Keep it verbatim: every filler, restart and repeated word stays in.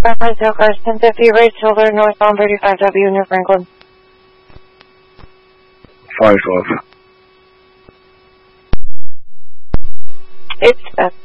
Brahma Silkers, ten fifty Ray Silver, northbound thirty-five W, New Franklin. five twelve. It's Beth.